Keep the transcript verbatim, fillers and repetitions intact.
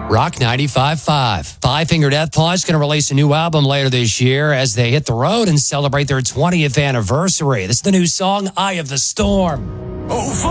Rock ninety-five point five. Five Finger Death Punch is going to release a new album later this year as they hit the road and celebrate their twentieth anniversary. This is the new song, Eye of the Storm. Oh,